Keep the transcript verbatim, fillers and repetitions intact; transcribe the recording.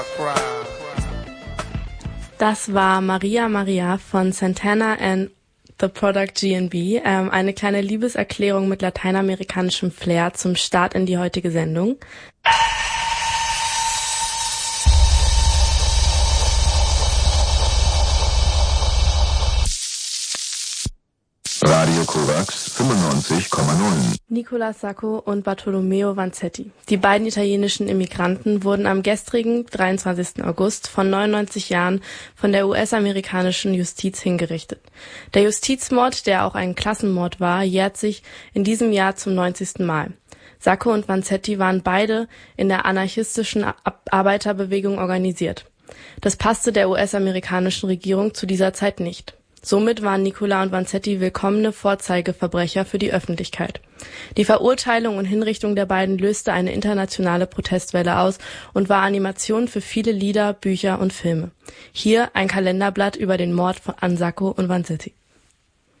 Das war Maria Maria von Santana and The Product G N B, ähm, eine kleine Liebeserklärung mit lateinamerikanischem Flair zum Start in die heutige Sendung. Radio Korax fünfundneunzig Komma null. Nicola Sacco und Bartolomeo Vanzetti. Die beiden italienischen Immigranten wurden am gestrigen dreiundzwanzigsten August von neunundneunzig Jahren von der U S-amerikanischen Justiz hingerichtet. Der Justizmord, der auch ein Klassenmord war, jährt sich in diesem Jahr zum neunzigsten Mal. Sacco und Vanzetti waren beide in der anarchistischen Arbeiterbewegung organisiert. Das passte der U S-amerikanischen Regierung zu dieser Zeit nicht. Somit waren Nicola und Vanzetti willkommene Vorzeigeverbrecher für die Öffentlichkeit. Die Verurteilung und Hinrichtung der beiden löste eine internationale Protestwelle aus und war Animation für viele Lieder, Bücher und Filme. Hier ein Kalenderblatt über den Mord an Sacco und Vanzetti.